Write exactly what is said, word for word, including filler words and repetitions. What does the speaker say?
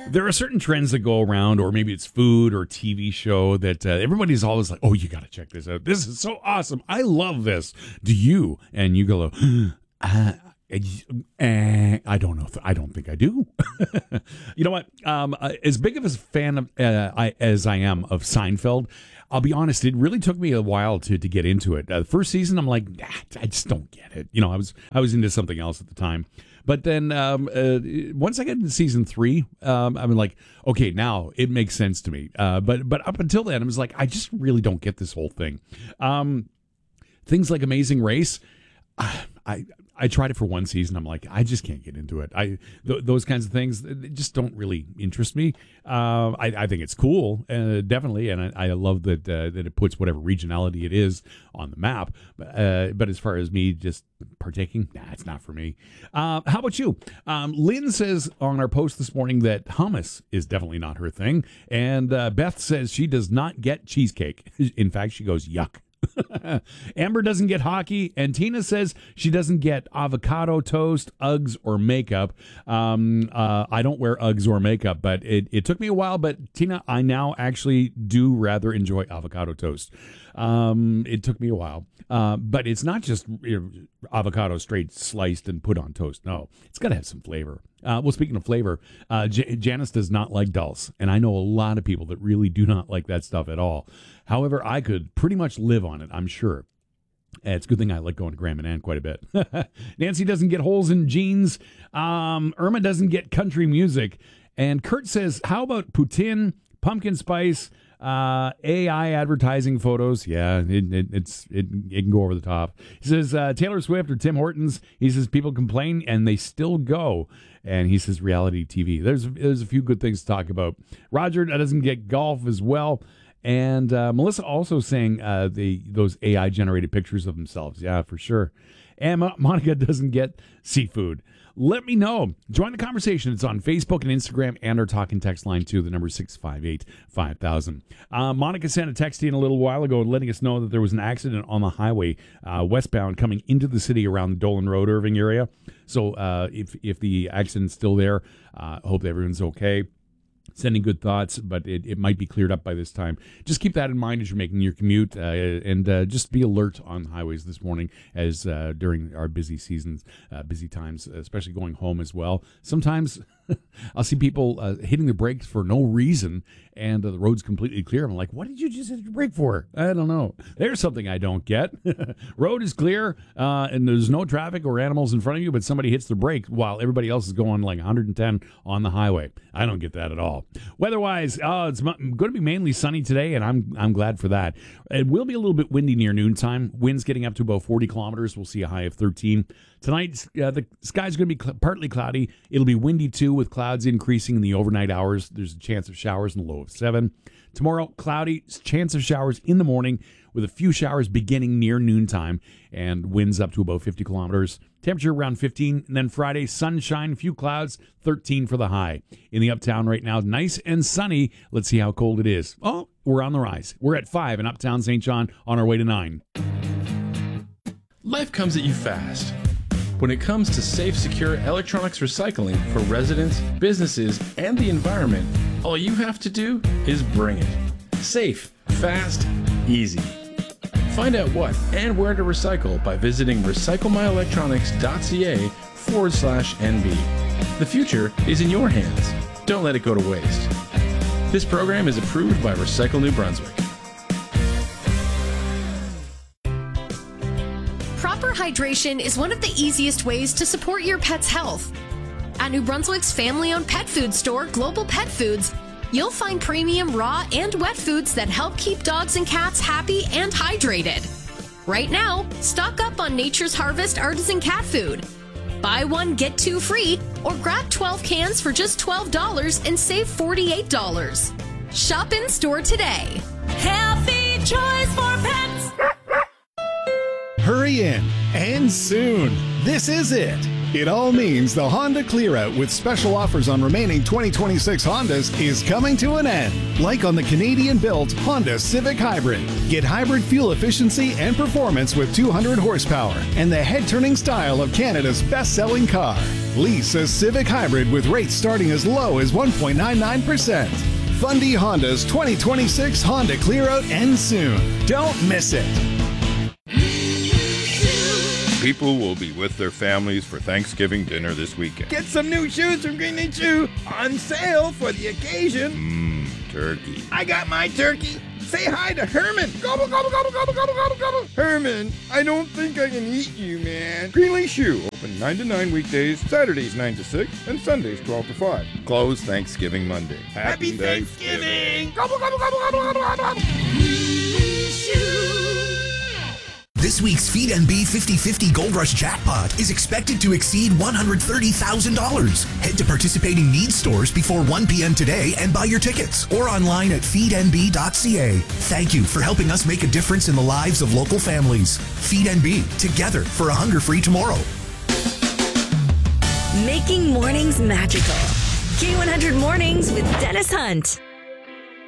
There are certain trends that go around, or maybe it's food or T V show that uh, everybody's always like, oh, you got to check this out. This is so awesome. I love this. Do you? And you go, uh, I don't know. If, I don't think I do. You know what? Um, as big of a fan of, uh, I, as I am of Seinfeld, I'll be honest, it really took me a while to, to get into it. Uh, the first season, I'm like, nah, I just don't get it. You know, I was I was into something else at the time. But then um, uh, once I get into season three, um, I'm like, okay, now it makes sense to me. Uh, but but up until then, I was like, I just really don't get this whole thing. Um, things like Amazing Race, I I tried it for one season. I'm like, I just can't get into it. I th- those kinds of things they just don't really interest me. Uh, I, I think it's cool, uh, definitely, and I, I love that uh, that it puts whatever regionality it is on the map. Uh, but as far as me just partaking, nah, it's not for me. Uh, how about you? Um, Lynn says on our post this morning that hummus is definitely not her thing, and uh, Beth says she does not get cheesecake. In fact, she goes, yuck. Amber doesn't get hockey, and Tina says she doesn't get avocado toast, Uggs, or makeup. Um, uh, I don't wear Uggs or makeup, but it, it took me a while. But Tina, I now actually do rather enjoy avocado toast. Um, it took me a while, uh, but it's not just you know, avocado straight sliced and put on toast. No, it's got to have some flavor. Uh, well, speaking of flavor, uh, J- Janice does not like dulse, and I know a lot of people that really do not like that stuff at all. However, I could pretty much live on it, I'm sure. And it's a good thing I like going to Graham and Ann quite a bit. Nancy doesn't get holes in jeans. Um, Irma doesn't get country music. And Kurt says, how about poutine, pumpkin spice, uh, A I advertising photos? Yeah, it, it, it's it, it can go over the top. He says, uh, Taylor Swift or Tim Hortons. He says, people complain and they still go. And he says, reality T V. There's, there's a few good things to talk about. Roger doesn't get golf as well. And uh, Melissa also saying uh, the those A I-generated pictures of themselves. Yeah, for sure. And Mo- Monica doesn't get seafood. Let me know. Join the conversation. It's on Facebook and Instagram and our talking text line, too. The number is six five eight, five thousand. Uh, Monica sent a text in a little while ago letting us know that there was an accident on the highway uh, westbound coming into the city around the Dolan Road, Irving area. So uh, if, if the accident's still there, I uh, hope everyone's okay. Sending good thoughts, but it, it might be cleared up by this time. Just keep that in mind as you're making your commute, uh, and uh, just be alert on highways this morning as uh, during our busy seasons, uh, busy times, especially going home as well. Sometimes I'll see people uh, hitting the brakes for no reason, and uh, the road's completely clear. I'm like, what did you just hit your brake for? I don't know. There's something I don't get. Road is clear, uh, and there's no traffic or animals in front of you, but somebody hits the brake while everybody else is going like one hundred ten on the highway. I don't get that at all. Weather-wise, oh, it's going to be mainly sunny today, and I'm I'm glad for that. It will be a little bit windy near noontime. Winds getting up to about forty kilometers. We'll see a high of thirteen. Tonight, uh, the sky's going to be cl- partly cloudy. It'll be windy, too, with clouds increasing in the overnight hours. There's a chance of showers in the low of seven. Tomorrow, cloudy, chance of showers in the morning with a few showers beginning near noontime and winds up to about fifty kilometers. Temperature around fifteen. And then Friday, sunshine, few clouds, thirteen for the high. In the uptown right now, nice and sunny. Let's see how cold it is. Oh, we're on the rise. We're at five in uptown Saint John on our way to nine. Life comes at you fast. When it comes to safe, secure electronics recycling for residents, businesses, and the environment, all you have to do is bring it. Safe, fast, easy. Find out what and where to recycle by visiting recyclemyelectronics.ca forward slash NB. The future is in your hands. Don't let it go to waste. This program is approved by Recycle New Brunswick. Proper hydration is one of the easiest ways to support your pet's health. At New Brunswick's family-owned pet food store, Global Pet Foods, you'll find premium raw and wet foods that help keep dogs and cats happy and hydrated. Right now, stock up on Nature's Harvest artisan cat food. Buy one, get two free, or grab twelve cans for just twelve dollars and save forty-eight dollars. Shop in store today. Healthy choice for pets. Hurry in, and soon. This is it. It all means the Honda Clear-Out with special offers on remaining twenty twenty-six Hondas is coming to an end. Like on the Canadian-built Honda Civic Hybrid. Get hybrid fuel efficiency and performance with two hundred horsepower and the head-turning style of Canada's best-selling car. Lease a Civic Hybrid with rates starting as low as one point nine nine percent. Fundy Honda's twenty twenty-six Honda Clearout ends soon. Don't miss it. People will be with their families for Thanksgiving dinner this weekend. Get some new shoes from Green Day Shoe on sale for the occasion. Mmm, turkey. I got my turkey. Say hi to Herman. Gobble, gobble, gobble, gobble, gobble, gobble, gobble. Herman, I don't think I can eat you, man. Greenlee Shoe, open nine to nine weekdays, Saturdays nine to six, and Sundays twelve to five. Closed Thanksgiving Monday. Happy, Happy Thanksgiving. Thanksgiving. Gobble, gobble, gobble, gobble, gobble, gobble, gobble. Greenlee Shoe. This week's Feed N B fifty fifty Gold Rush Jackpot is expected to exceed one hundred thirty thousand dollars. Head to participating Needs stores before one p.m. today and buy your tickets, or online at feed n b dot c a. Thank you for helping us make a difference in the lives of local families. Feed N B, together for a hunger-free tomorrow. Making mornings magical. K one hundred Mornings with Dennis Hunt.